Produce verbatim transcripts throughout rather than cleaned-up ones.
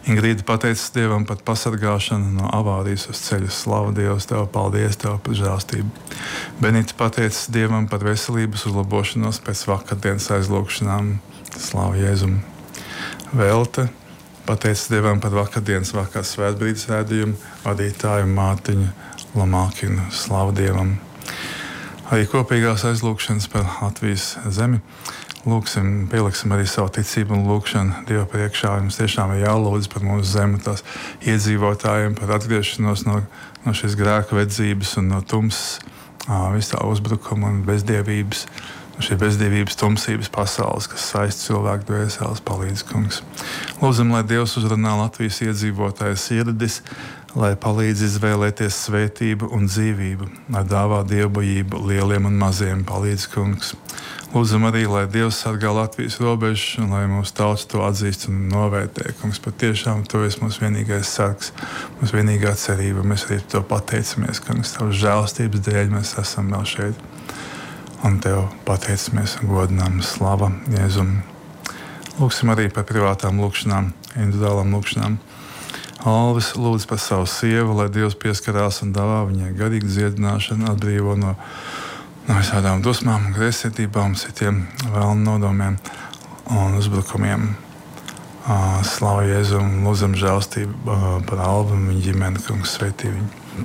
Ingrīda pateicas Dievam par pasargāšanu no avārijas uz ceļa. Slavu Dievu, Tev, paldies Tev par žēlstību. Benita pateicas Dievam par veselības uzlabošanos pēc vakardienas aizlūgšanām. Slavu Jēzum. Velta pateicas Dievam par vakardienas vakar svētbrīdes rādījumu vadītāju Mārtiņu Lamākinu. Slavu Dievam. Arī kopīgās aizlūgšanas par Latvijas zemi. Lūksim, pieliksim arī savu ticību un lūgšanu Dieva priekšā. Mums tiešām ir jālūdz par mūsu zemi, tās iedzīvotājiem, par atgriešanos no, no šīs grēka vedzības un no tumsas, visā uzbrukuma un bezdievības, no šī bezdievības tumsības pasaules, kas saist cilvēku dvēseles. Palīdz, kungs. Lūdzam, lai Dievs uzrunā Latvijas iedzīvotāju sirdis, lai palīdz izvēlēties svētību un dzīvību, lai dāvā dievbijību lieliem un maziem. Palīdz, kungs. Lūdzam arī, lai Dievs sargā Latvijas robežas un lai mūsu tauta to atzīst un novērtē. Kungs, patiešām tu esi mūsu vienīgais sargs, mūsu vienīgā cerība. Mēs arī to pateicamies, kungs, Tavas žēlstības dēļ mēs esam vēl šeit. Un Tev pateicamies un godinām slava Jēzum. Lūksim arī par privātām lūkšanām, individuālām lūkšanām. Alvis lūdz par savu sievu, lai Dievs pieskarās un dāvā viņai garīgu dziedināšanu, atbrīvo no no visādām dusmām, greizsirdībām, citiem vēlnu nodomiem un uzbrukumiem. Slavu Jēzum, lūdzam žēlstību par Albu un viņa ģimeni, kungs, sveitī viņu.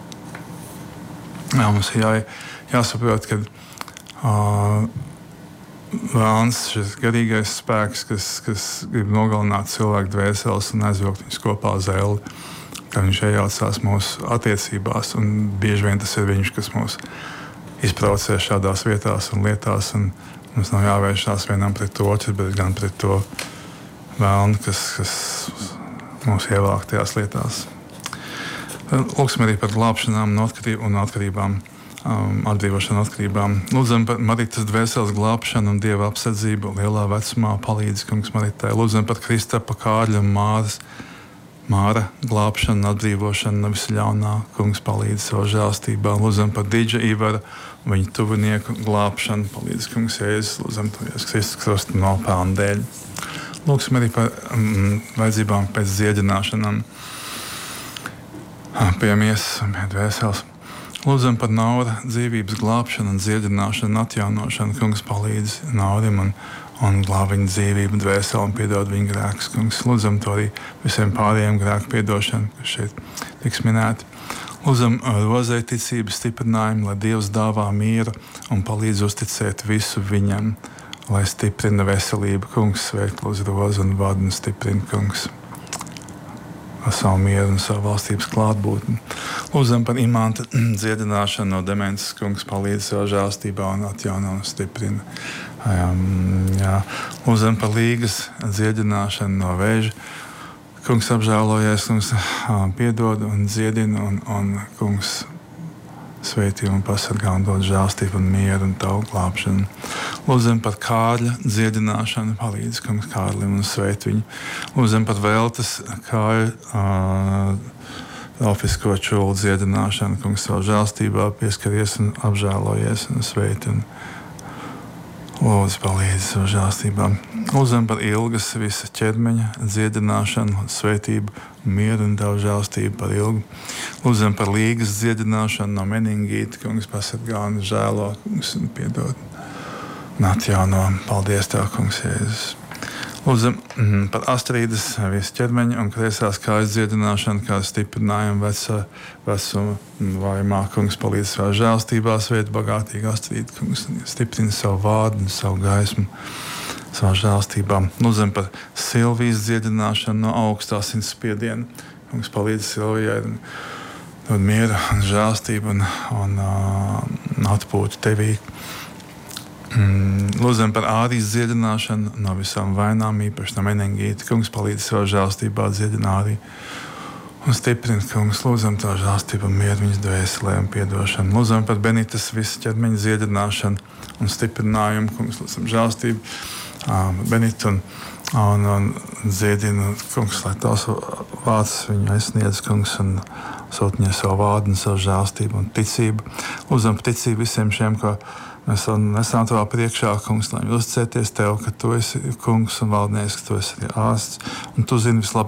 Jā, mums jā, jāsaprot, ka uh, vēlns, šis garīgais spēks, kas, kas grib nogalināt cilvēku dvēseles un aizvilkt viņus kopā uz elli, ka viņš iejaucās mūsu attiecībās, un bieži vien tas ir viņš, kas mūs izprovocē šādās vietās un lietās, un mums nav jāvēršās vienam pret otru, bet gan pret to vēlnu, kas, kas mūs ievāk tajās lietās. Lūksim arī par glābšanām un atkarībām, um, atbrīvošanu atkarībām. Lūdzam par Maritas dvēseles glābšanu un Dieva apsardzību lielā vecumā. Palīdz, kungs, Maritai. Lūdzam par Kristapa, Kārļa un Māras Māra glābšanu un atbrīvošanu no visa ļaunā. Kungs, palīdz savu žēlstībā. Lūdzam par Dīdža Ivara, viņa tuvinieku glābšanu. Palīdz, kungs, Jēzus. Lūdzam to Jēzus Kristus krusta nopelnu dēļ. Lūksim arī par um, vajadzībām pēc dziedināšanām. Pie miesas un pie dvēseles. Lūdzam par Naura dzīvības glābšanu un dziedināšanu un atjaunošanu. Kungs, palīdz Naurim un un glāb viņa dzīvību, dvēseli un piedod viņa grēkus. Kungs, lūdzam to arī visiem pārējiem grēku piedošanu, kas šeit tiks minēti. Lūdzam Rozai ticības stiprinājumu, lai Dievs dāvā mieru un palīdz uzticēt visu viņam, lai stiprina veselību. Kungs, sveikt lūdzu Rozu un vadu un stiprina, kungs, ar savu mieru un savu valstības klātbūtni. Lūdzam par Imanta dziedināšanu no demences. Kungs, palīdz savā žēlstībā un atjauno un stiprina. Um, jā. Lūdzam par Līgas dziedināšanu no vēža. Kungs, apžēlojies, kungs, piedod un dziedina un, un kungs, sveitī un pasargā un dod žēlstību un mieru un tavu glābšanu. Lūdzam par Kārļa dziedināšanu. Palīdz, kungs, Kārlim un sveit viņu. Lūdzam par Veltes Kārļa uh, Ralfisko čulu dziedināšanu. Kungs, savu žēlstībā pieskaries un apžēlojies un sveit un lūdzu, palīdzi savu žēlstībām. Lūdzam par Ilgas visa ķermeņa dziedināšanu, svētību, mieru un tavu žēlstību par Ilgu. Lūdzam par Līgas dziedināšanu no meningīta. Kungs, pasargā un žēlo, kungs, un piedod un atjauno. Paldies Tev, kungs, Jēzus. Lūdzam mm, par Astrīdas visu ķermeņa un kreisās kājas dziedināšanu, kā stiprinājumu vecā vecuma vājumā. Kungs, palīdz savā žēlstībā, svēt bagātīgi Astrīdu. Kungs, stiprina savu vārdu un savu gaismu savā žēlstībā. Lūdzam par Silvijas dziedināšanu no augstā asinsspiediena. Kungs, palīdz Silvijai dod mieru un žēlstību un, un uh, atpūtu Tevī. Lūdzam par Ārijas dziedināšanu no visām vainām, īpaši no meningīta. Kungs, palīdz savā žēlstībā dziedina Āriju un stiprina, kungs. Lūdzam tā žēlstību un mieru viņas dvēselē un piedošanu. Lūdzam par Benitas visu ķermeņa dziedināšanu un stiprinājumu. Kungs, lūdzam žēlstību uh, Benitu un, un, un dziedina, kungs, lai tavs vārds viņu aizsniedz, kungs, un sūtiņa savu vārdu un savu žēlstību un ticību. Lūdzam par ticību visiem šiem, ko mēs nesam tavā priekšā, kungs, lai uzticēties Tev, ka Tu esi kungs un valdnieks, ka Tu esi arī ārsts, un Tu zini vislabāk